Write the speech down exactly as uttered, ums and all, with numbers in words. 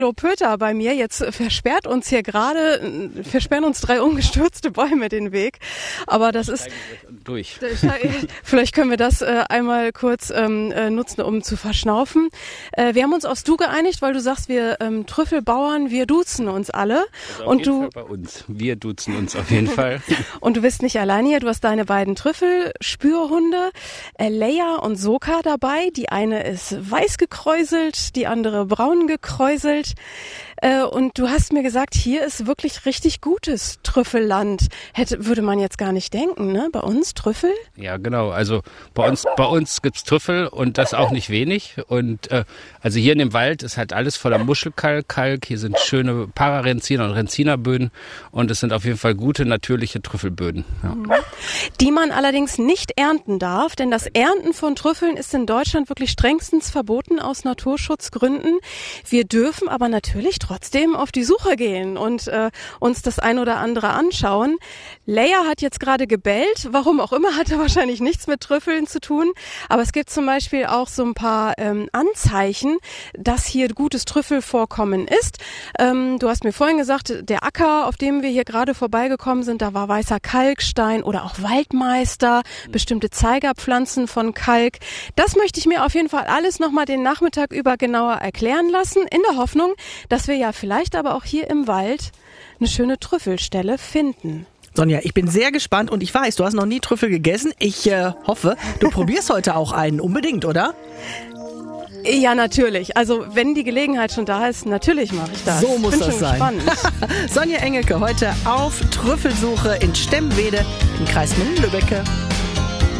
Pöter bei mir. Jetzt versperrt uns hier gerade, versperren uns drei umgestürzte Bäume den Weg. Aber das ist durch. Vielleicht können wir das äh, einmal kurz ähm, äh, nutzen, um zu verschnaufen. Äh, wir haben uns aufs Du geeinigt, weil du sagst, wir ähm, Trüffelbauern, wir duzen uns alle. Also auf und jeden du Fall bei uns. Wir duzen uns auf jeden Fall. Und du bist nicht alleine hier. Du hast deine beiden Trüffelspürhunde, äh, Leia und Soka, dabei. Die eine ist weiß gekräuselt, die andere braun gekräuselt. Äh, und du hast mir gesagt, hier ist wirklich richtig gutes Trüffelland. Hätte, würde man jetzt gar nicht denken, ne? Bei uns Trüffel? Ja, genau. Also bei uns, bei uns gibt's Trüffel und das auch nicht wenig. Und äh, also hier in dem Wald ist halt alles voller Muschelkalk. Kalk. Hier sind schöne Pararenziner und Renzinerböden und es sind auf jeden Fall gute natürliche Trüffelböden. Ja. Mhm. Die man allerdings nicht ernten darf, denn das Ernten von Trüffeln ist in Deutschland wirklich strengstens verboten aus Naturschutzgründen. Wir dürfen aber natürlich trotzdem auf die Suche gehen und äh, uns das ein oder andere anschauen. Leia hat jetzt gerade gebellt, warum auch immer, hatte wahrscheinlich nichts mit Trüffeln zu tun, aber es gibt zum Beispiel auch so ein paar ähm, Anzeichen, dass hier gutes Trüffelvorkommen ist. Ähm, du hast mir vorhin gesagt, der Acker, auf dem wir hier gerade vorbeigekommen sind, da war weißer Kalkstein oder auch Waldmeister, bestimmte Zeigerpflanzen von Kalk. Das möchte ich mir auf jeden Fall alles nochmal den Nachmittag über genauer erklären lassen, in der Hoffnung, dass wir ja vielleicht aber auch hier im Wald eine schöne Trüffelstelle finden. Sonja, ich bin sehr gespannt und ich weiß, du hast noch nie Trüffel gegessen. Ich äh, hoffe, du probierst heute auch einen, unbedingt, oder? Ja, natürlich. Also wenn die Gelegenheit schon da ist, natürlich mache ich das. So muss bin das schon sein. Spannend. Sonja Engelke heute auf Trüffelsuche in Stemwede im Kreis Minden-Lübbecke.